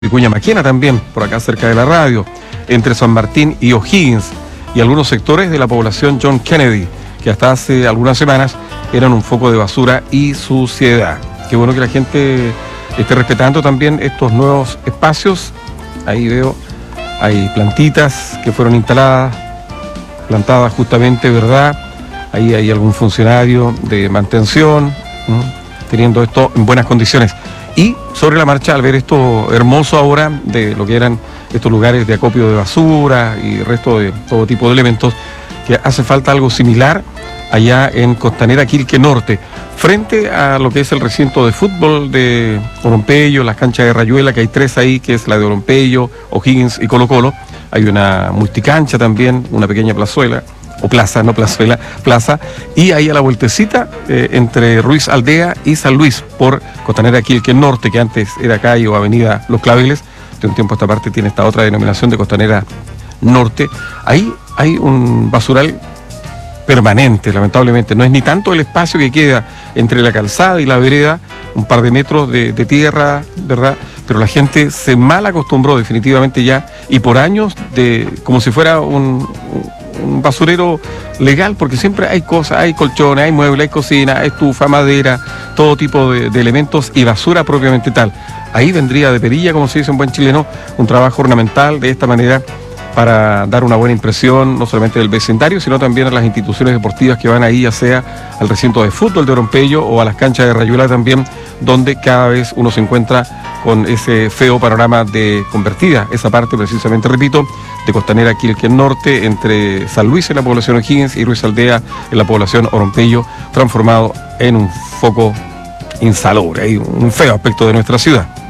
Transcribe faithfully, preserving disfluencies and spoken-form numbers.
Vicuña Maquena también, por acá cerca de la radio, entre San Martín y O'Higgins, y algunos sectores de la población John Kennedy, que hasta hace algunas semanas eran un foco de basura y suciedad. Qué bueno que la gente esté respetando también estos nuevos espacios. Ahí veo, hay plantitas que fueron instaladas, plantadas justamente, ¿verdad? Ahí hay algún funcionario de mantención, ¿no?, teniendo esto en buenas condiciones. Y sobre la marcha, al ver esto hermoso ahora de lo que eran estos lugares de acopio de basura y resto de todo tipo de elementos, que hace falta algo similar allá en Costanera Quilque Norte, frente a lo que es el recinto de fútbol de Orompello, las canchas de Rayuela, que hay tres ahí, que es la de Orompello, O'Higgins y Colo Colo. Hay una multicancha también, una pequeña plazuela, o plaza, no plazuela, plaza, y ahí a la vueltecita eh, entre Ruiz Aldea y San Luis, por Costanera Quilque Norte, que antes era calle o avenida Los Claveles, de un tiempo a esta parte tiene esta otra denominación de Costanera Norte. Ahí hay un basural permanente, lamentablemente. No es ni tanto el espacio que queda entre la calzada y la vereda, un par de metros de, de tierra, ¿verdad? Pero la gente se mal acostumbró definitivamente ya, y por años, de como si fuera un... un un basurero legal, porque siempre hay cosas, hay colchones, hay muebles, hay cocina, hay estufa, madera, todo tipo de, de elementos y basura propiamente tal. Ahí vendría de perilla, como se dice en buen chileno, un trabajo ornamental de esta manera para dar una buena impresión, no solamente del vecindario, sino también a las instituciones deportivas que van ahí, ya sea al recinto de fútbol de Orompello o a las canchas de Rayuela también, donde cada vez uno se encuentra con ese feo panorama de convertida, esa parte precisamente, repito, de Costanera Quilque Norte, entre San Luis en la población O'Higgins y Ruiz Aldea en la población Orompello, transformado en un foco insalubre, un feo aspecto de nuestra ciudad.